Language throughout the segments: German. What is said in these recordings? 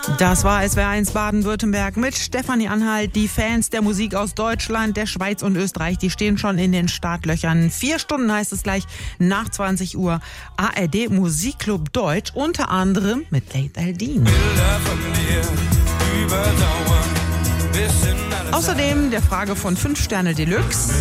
Das war SWR1 Baden-Württemberg mit Stefanie Anhalt. Die Fans der Musik aus Deutschland, der Schweiz und Österreich, die stehen schon in den Startlöchern. 4 Stunden heißt es gleich nach 20 Uhr. ARD Musikclub Deutsch, unter anderem mit Late Aldin. Außerdem der Frage von 5 Sterne Deluxe.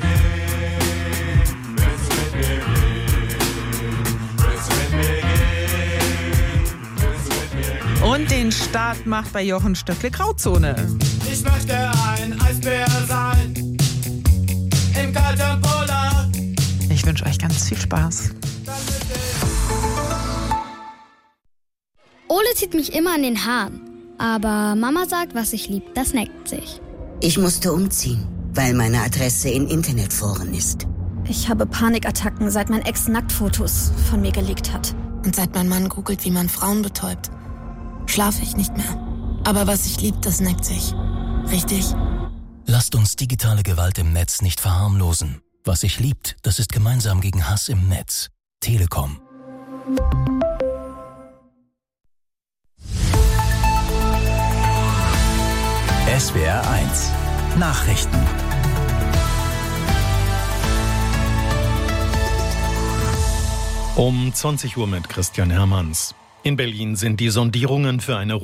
Und den Start macht bei Jochen Stöckle Grauzone. Ich möchte ein Eisbär sein, im kalten Polar. Ich wünsche euch ganz viel Spaß. Ole zieht mich immer an den Haaren. Aber Mama sagt, was ich lieb, das neckt sich. Ich musste umziehen, weil meine Adresse in Internetforen ist. Ich habe Panikattacken, seit mein Ex Nacktfotos von mir gelegt hat. Und seit mein Mann googelt, wie man Frauen betäubt. Schlafe ich nicht mehr. Aber was ich lieb, das neckt sich. Richtig? Lasst uns digitale Gewalt im Netz nicht verharmlosen. Was sich liebt, das ist gemeinsam gegen Hass im Netz. Telekom. SWR1 Nachrichten. Um 20 Uhr mit Christian Hermanns. In Berlin sind die Sondierungen für eine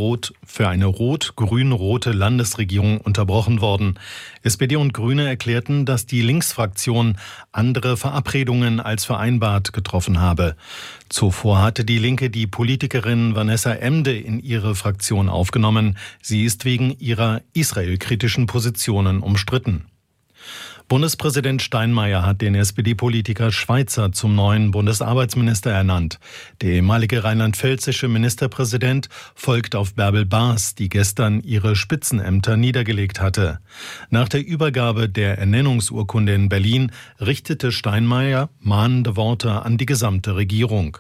rot-grün-rote Landesregierung unterbrochen worden. SPD und Grüne erklärten, dass die Linksfraktion andere Verabredungen als vereinbart getroffen habe. Zuvor hatte die Linke die Politikerin Vanessa Emde in ihre Fraktion aufgenommen. Sie ist wegen ihrer israelkritischen Positionen umstritten. Bundespräsident Steinmeier hat den SPD-Politiker Schweizer zum neuen Bundesarbeitsminister ernannt. Der ehemalige rheinland-pfälzische Ministerpräsident folgt auf Bärbel Baas, die gestern ihre Spitzenämter niedergelegt hatte. Nach der Übergabe der Ernennungsurkunde in Berlin richtete Steinmeier mahnende Worte an die gesamte Regierung.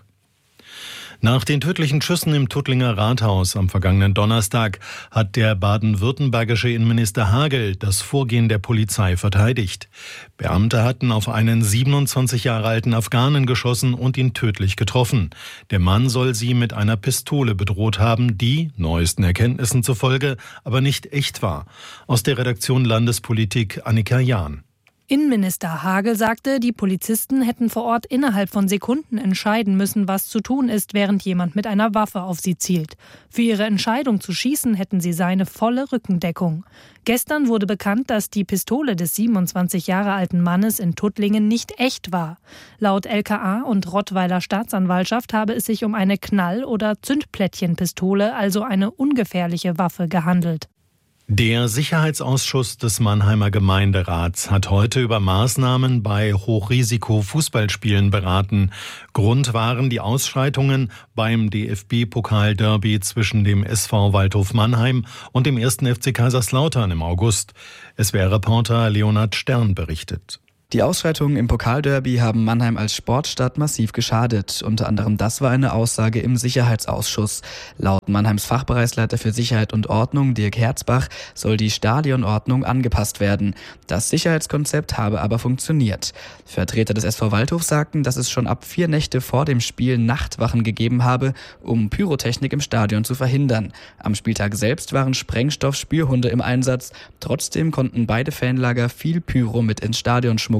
Nach den tödlichen Schüssen im Tuttlinger Rathaus am vergangenen Donnerstag hat der baden-württembergische Innenminister Hagel das Vorgehen der Polizei verteidigt. Beamte hatten auf einen 27 Jahre alten Afghanen geschossen und ihn tödlich getroffen. Der Mann soll sie mit einer Pistole bedroht haben, die, neuesten Erkenntnissen zufolge, aber nicht echt war. Aus der Redaktion Landespolitik Annika Jahn. Innenminister Hagel sagte, die Polizisten hätten vor Ort innerhalb von Sekunden entscheiden müssen, was zu tun ist, während jemand mit einer Waffe auf sie zielt. Für ihre Entscheidung zu schießen hätten sie seine volle Rückendeckung. Gestern wurde bekannt, dass die Pistole des 27 Jahre alten Mannes in Tuttlingen nicht echt war. Laut LKA und Rottweiler Staatsanwaltschaft habe es sich um eine Knall- oder Zündplättchenpistole, also eine ungefährliche Waffe, gehandelt. Der Sicherheitsausschuss des Mannheimer Gemeinderats hat heute über Maßnahmen bei Hochrisiko-Fußballspielen beraten. Grund waren die Ausschreitungen beim DFB-Pokal-Derby zwischen dem SV Waldhof Mannheim und dem 1. FC Kaiserslautern im August. SWR-Reporter Leonhard Stern berichtet. Die Ausschreitungen im Pokalderby haben Mannheim als Sportstadt massiv geschadet. Unter anderem das war eine Aussage im Sicherheitsausschuss. Laut Mannheims Fachbereichsleiter für Sicherheit und Ordnung, Dirk Herzbach, soll die Stadionordnung angepasst werden. Das Sicherheitskonzept habe aber funktioniert. Vertreter des SV Waldhof sagten, dass es schon ab 4 Nächte vor dem Spiel Nachtwachen gegeben habe, um Pyrotechnik im Stadion zu verhindern. Am Spieltag selbst waren Sprengstoff-Spürhunde im Einsatz. Trotzdem konnten beide Fanlager viel Pyro mit ins Stadion schmuggeln.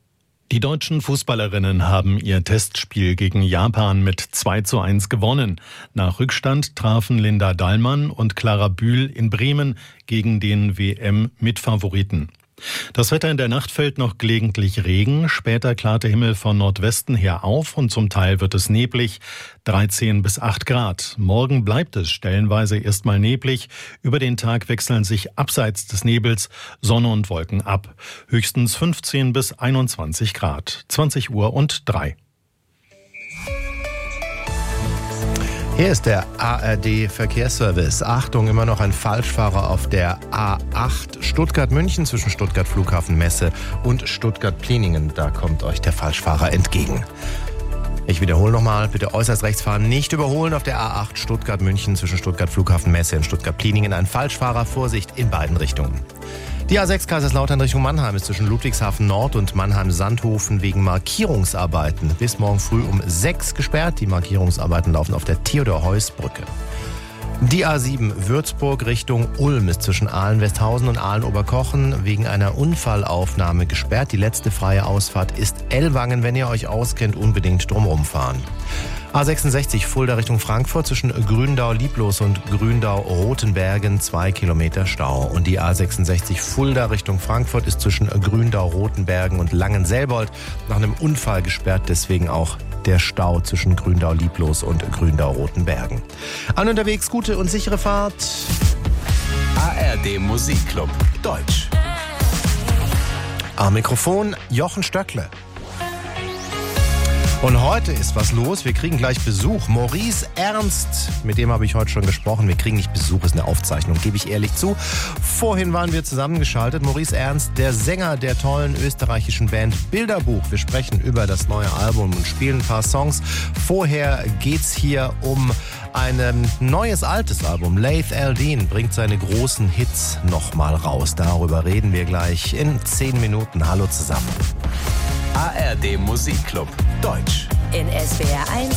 Die deutschen Fußballerinnen haben ihr Testspiel gegen Japan mit 2:1 gewonnen. Nach Rückstand trafen Linda Dahlmann und Clara Bühl in Bremen gegen den WM-Mitfavoriten. Das Wetter in der Nacht fällt noch gelegentlich Regen, später klart der Himmel von Nordwesten her auf und zum Teil wird es neblig, 13 bis 8 Grad. Morgen bleibt es stellenweise erstmal neblig, über den Tag wechseln sich abseits des Nebels Sonne und Wolken ab. Höchstens 15 bis 21 Grad, 20:03. Hier ist der ARD-Verkehrsservice. Achtung, immer noch ein Falschfahrer auf der A8 Stuttgart-München zwischen Stuttgart Flughafen Messe und Stuttgart-Pliningen. Da kommt euch der Falschfahrer entgegen. Ich wiederhole nochmal, bitte äußerst rechts fahren, nicht überholen auf der A8 Stuttgart-München zwischen Stuttgart Flughafen Messe und Stuttgart-Pliningen. Ein Falschfahrer, Vorsicht in beiden Richtungen. Die A6 Kaiserslautern Richtung Mannheim ist zwischen Ludwigshafen Nord und Mannheim-Sandhofen wegen Markierungsarbeiten bis morgen früh um 6 gesperrt. Die Markierungsarbeiten laufen auf der Theodor-Heuss-Brücke. Die A7 Würzburg Richtung Ulm ist zwischen Aalen-Westhausen und Aalen-Oberkochen wegen einer Unfallaufnahme gesperrt. Die letzte freie Ausfahrt ist Ellwangen. Wenn ihr euch auskennt, unbedingt drumherum fahren. A66 Fulda Richtung Frankfurt zwischen Gründau-Lieblos und Gründau-Rotenbergen 2 Kilometer Stau. Und die A66 Fulda Richtung Frankfurt ist zwischen Gründau-Rotenbergen und Langenselbold nach einem Unfall gesperrt. Deswegen auch der Stau zwischen Gründau-Lieblos und Gründau-Rotenbergen. An unterwegs, gute und sichere Fahrt. ARD Musikclub Deutsch. Am Mikrofon Jochen Stöckle. Und heute ist was los. Wir kriegen gleich Besuch. Maurice Ernst, mit dem habe ich heute schon gesprochen. Wir kriegen nicht Besuch, ist eine Aufzeichnung, gebe ich ehrlich zu. Vorhin waren wir zusammengeschaltet. Maurice Ernst, der Sänger der tollen österreichischen Band Bilderbuch. Wir sprechen über das neue Album und spielen ein paar Songs. Vorher geht's hier um ein neues, altes Album. Laith Al-Deen bringt seine großen Hits nochmal raus. Darüber reden wir gleich in 10 Minuten. Hallo zusammen. ARD Musikclub Deutsch. In SWR 1